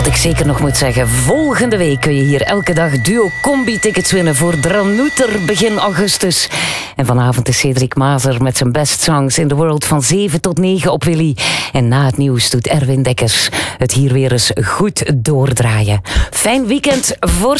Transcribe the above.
Wat ik zeker nog moet zeggen, volgende week kun je hier elke dag duo-combi-tickets winnen voor Dranouter begin augustus. En vanavond is Cedric Mazer met zijn best songs in the world van 7 tot 9 op Willy. En na het nieuws doet Erwin Dekkers het hier weer eens goed doordraaien. Fijn weekend voor